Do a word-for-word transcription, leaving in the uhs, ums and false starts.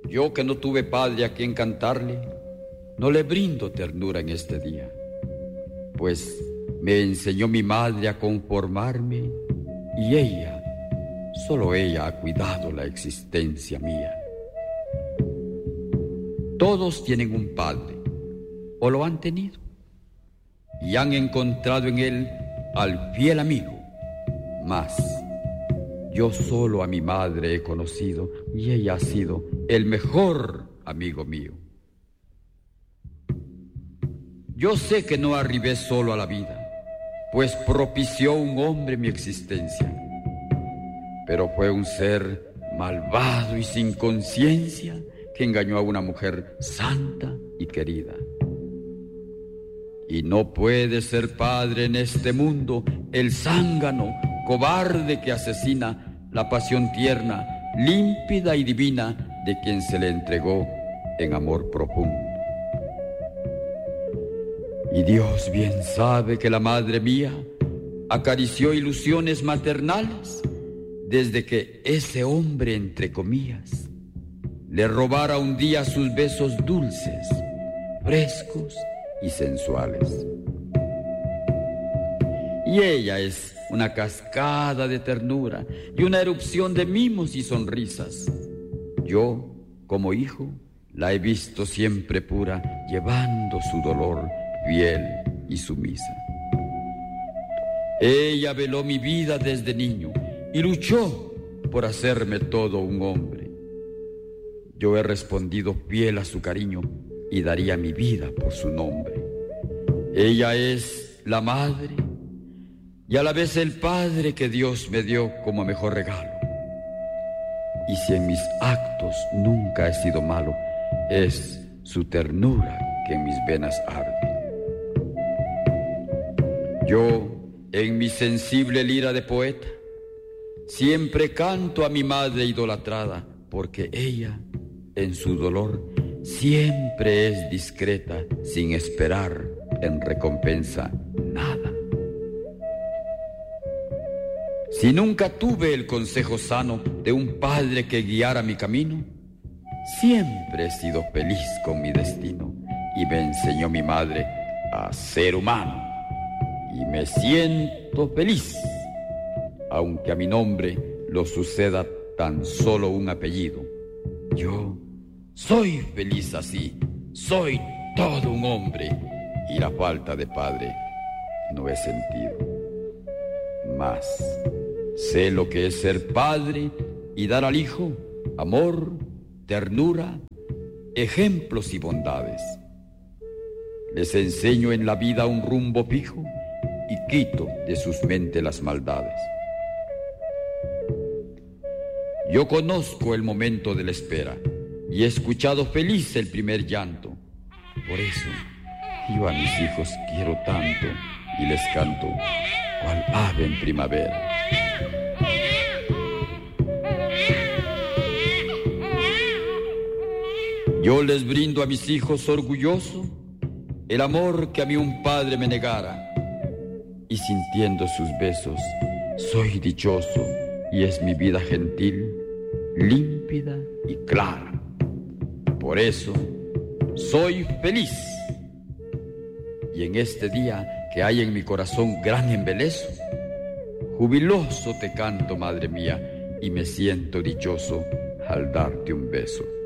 Yo que no tuve padre a quien cantarle, no le brindo ternura en este día, pues me enseñó mi madre a conformarme y ella, solo ella ha cuidado la existencia mía. Todos tienen un padre, o lo han tenido, y han encontrado en él al fiel amigo. Mas yo solo a mi madre he conocido y ella ha sido el mejor amigo mío. Yo sé que no arribé solo a la vida, pues propició un hombre mi existencia, pero fue un ser malvado y sin conciencia que engañó a una mujer santa y querida. Y no puede ser padre en este mundo el zángano, cobarde que asesina la pasión tierna, límpida y divina de quien se le entregó en amor profundo. Y Dios bien sabe que la madre mía acarició ilusiones maternales desde que ese hombre, entre comillas, le robara un día sus besos dulces, frescos y sensuales. Y ella es una cascada de ternura y una erupción de mimos y sonrisas. Yo, como hijo, la he visto siempre pura, llevando su dolor fiel y sumisa. Ella veló mi vida desde niño y luchó por hacerme todo un hombre. Yo he respondido fiel a su cariño y daría mi vida por su nombre. Ella es la madre y a la vez el padre que Dios me dio como mejor regalo. Y si en mis actos nunca he sido malo, es su ternura que en mis venas arde. Yo, en mi sensible lira de poeta, siempre canto a mi madre idolatrada, porque ella, en su dolor, siempre es discreta, sin esperar en recompensa nada. Si nunca tuve el consejo sano de un padre que guiara mi camino, siempre he sido feliz con mi destino, y me enseñó mi madre a ser humano. Y me siento feliz, aunque a mi nombre lo suceda tan solo un apellido. Yo soy feliz así, soy todo un hombre, y la falta de padre no he sentido. Mas sé lo que es ser padre y dar al hijo amor, ternura, ejemplos y bondades. Les enseño en la vida un rumbo fijo y quito de sus mentes las maldades. Yo conozco el momento de la espera y he escuchado feliz el primer llanto. Por eso yo a mis hijos quiero tanto y les canto cual ave en primavera. Yo les brindo a mis hijos orgulloso el amor que a mí un padre me negara, y sintiendo sus besos soy dichoso, y es mi vida gentil, límpida y clara. Por eso soy feliz, y en este día que hay en mi corazón gran embeleso, jubiloso te canto, madre mía, y me siento dichoso al darte un beso.